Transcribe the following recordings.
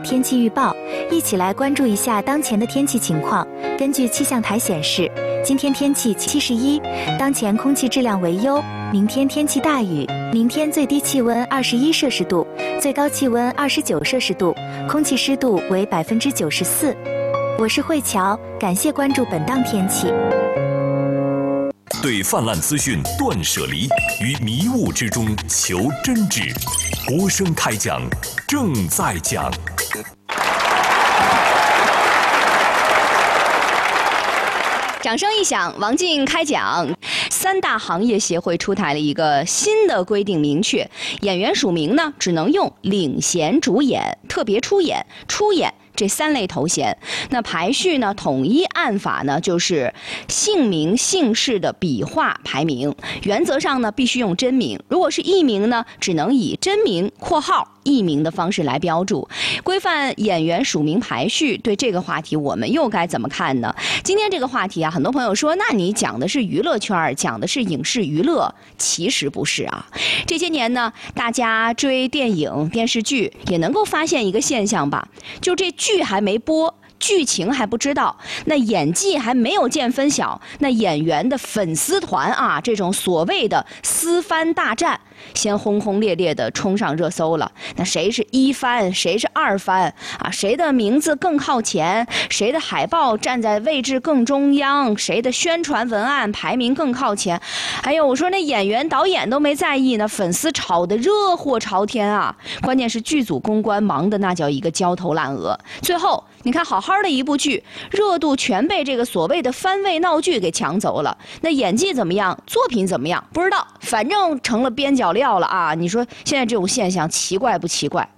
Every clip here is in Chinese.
天气预报，一起来关注一下当前的天气情况。根据气象台显示，今天天气71，当前空气质量为优。明天天气大雨，明天最低气温21摄氏度，最高气温29摄氏度，空气湿度为94%。我是慧乔，感谢关注本档天气。 对泛滥资讯断舍离，于迷雾之中求真挚。国声开讲，正在讲。 掌声一响，王静开讲。三大行业协会出台了一个新的规定，明确演员署名呢只能用领衔主演、特别出演、出演这3类头衔。那排序呢，统一按法呢就是姓名姓氏的笔画排名，原则上呢必须用真名，如果是艺名呢，只能以真名（括号）艺名的方式来标注。规范演员署名排序，对这个话题我们又该怎么看呢？今天这个话题啊，很多朋友说，那你讲的是娱乐圈，讲的是影视娱乐，其实不是啊。这些年呢，大家追电影、电视剧也能够发现一个现象吧，就这剧还没播，剧情还不知道，那演技还没有见分晓，那演员的粉丝团啊，这种所谓的私番大战，先轰轰烈烈的冲上热搜了。那谁是1番，谁是2番啊？谁的名字更靠前？谁的海报站在位置更中央？谁的宣传文案排名更靠前？哎呦，我说那演员导演都没在意呢，粉丝炒得热火朝天啊！关键是剧组公关忙的那叫一个焦头烂额，最后你看好好的一部剧，热度全被这个所谓的番位闹剧给抢走了。那演技怎么样，作品怎么样，不知道，反正成了边角料了啊！你说现在这种现象奇怪不奇怪？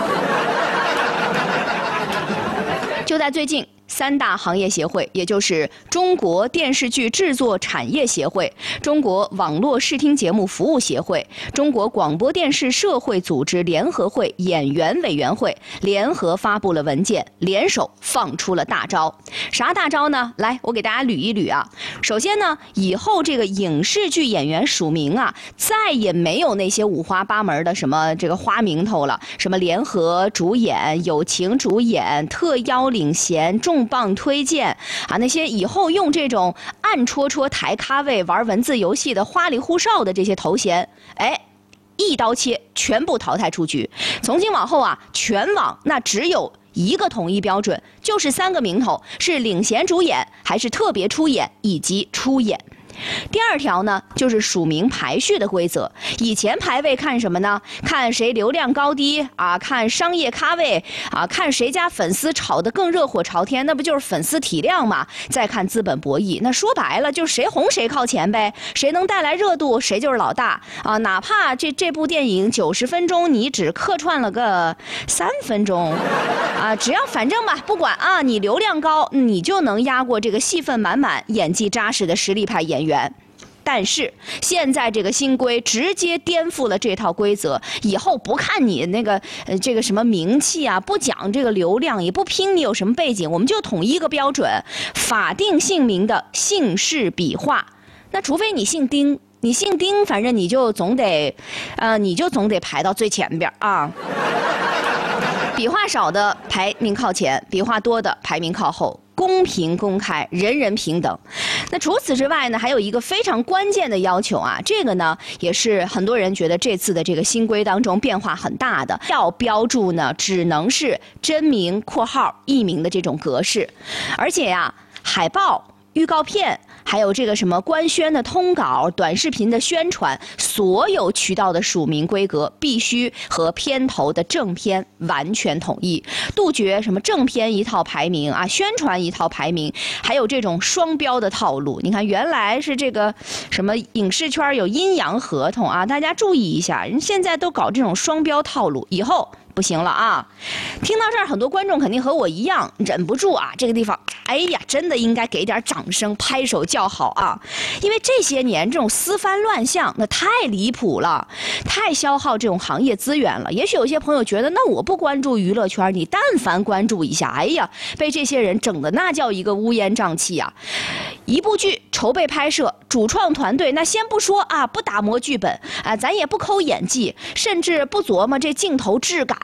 就在最近，3大行业协会，也就是中国电视剧制作产业协会、中国网络视听节目服务协会、中国广播电视社会组织联合会演员委员会联合发布了文件，联手放出了大招。啥大招呢？来，我给大家捋一捋啊。首先呢，以后这个影视剧演员署名啊，再也没有那些五花八门的什么这个花名头了，什么联合主演、友情主演、特邀领衔、重磅推荐啊，那些以后用这种暗戳戳抬咖位玩文字游戏的花里胡哨的这些头衔，哎，一刀切，全部淘汰出局。从今往后啊，全网那只有一个统一标准，就是3个名头，是领衔主演，还是特别出演，以及出演。第2条呢，就是署名排序的规则。以前排位看什么呢？看谁流量高低啊，看商业咖位啊，看谁家粉丝炒得更热火朝天，那不就是粉丝体量嘛？再看资本博弈，那说白了就是谁红谁靠前呗，谁能带来热度谁就是老大啊！哪怕这部电影90分钟，你只客串了个3分钟啊，只要反正吧，不管啊，你流量高，你就能压过这个戏份满满、演技扎实的实力派演员。但是现在这个新规直接颠覆了这套规则，以后不看你那个这个什么名气啊，不讲这个流量，也不拼你有什么背景，我们就统一个标准，法定姓名的姓氏笔画。那除非你姓丁，你姓丁，反正你就总得排到最前边啊。笔画少的排名靠前，笔画多的排名靠后。公平公开，人人平等。那除此之外呢，还有一个非常关键的要求啊，这个呢也是很多人觉得这次的这个新规当中变化很大的，要标注呢只能是真名（括号）艺名的这种格式，而且呀，海报、预告片，还有这个什么官宣的通稿、短视频的宣传，所有渠道的署名规格必须和片头的正片完全统一，杜绝什么正片一套排名啊，宣传一套排名，还有这种双标的套路。你看，原来是这个什么影视圈有阴阳合同啊，大家注意一下，人现在都搞这种双标套路，以后不行了啊！听到这儿，很多观众肯定和我一样忍不住啊，这个地方，哎呀，真的应该给点掌声，拍手叫好啊！因为这些年这种私番乱象，那太离谱了，太消耗这种行业资源了。也许有些朋友觉得，那我不关注娱乐圈，你但凡关注一下，哎呀，被这些人整的那叫一个乌烟瘴气啊！一部剧筹备拍摄，主创团队那先不说啊，不打磨剧本啊，咱也不抠演技，甚至不琢磨这镜头质感